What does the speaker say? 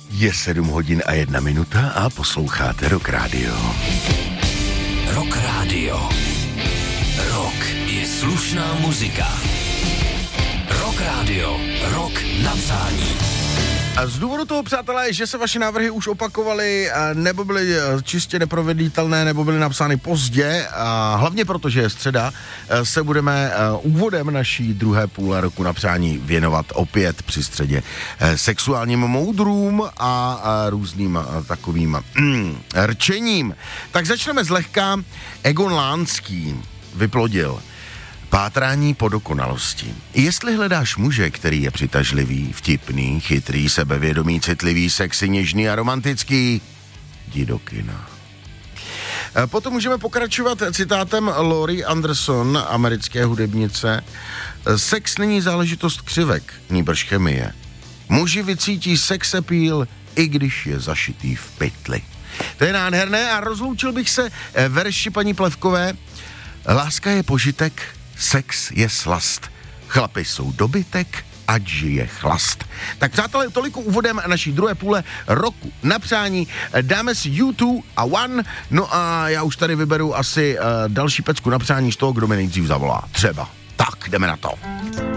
Je 7 hodin a 1 minuta a posloucháte Rock Radio. Rock Radio. Rock je slušná muzika. Rock Radio. Rock na přání. A z důvodu toho, přátelé, že se vaše návrhy už opakovaly, nebo byly čistě neproveditelné, nebo byly napsány pozdě, a hlavně proto, že je středa, se budeme úvodem naší druhé půle roku na přání věnovat opět při středě sexuálním moudrům a různým takovým rčením. Tak začneme zlehka. Egon Lánský vyplodil: pátrání po dokonalosti. Jestli hledáš muže, který je přitažlivý, vtipný, chytrý, sebevědomý, citlivý, sexy, něžný a romantický, jdi do kina. Potom můžeme pokračovat citátem Laurie Anderson, americké hudebnice. Sex není záležitost křivek, nýbrž chemie. Muži vycítí sex appeal, i když je zašitý v pytli. To je nádherné a rozloučil bych se verši paní Plevkové. Láska je požitek, sex je slast. Chlapi jsou dobytek, ať žije chlast. Tak přátelé, toliko úvodem naší druhé půle roku na přání. Dáme si U2 a One, no a já už tady vyberu asi další pecku na přání z toho, kdo mi nejdřív zavolá. Třeba. Tak, jdeme na to.